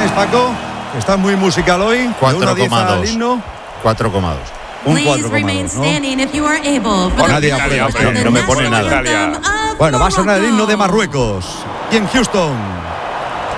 dices, Paco? Estás muy musical hoy. 4,2. 4,2. Un 4,2, ¿no? Nadie aprueba. No me pone nada. Bueno, va a sonar el himno de Marruecos. Y en Houston.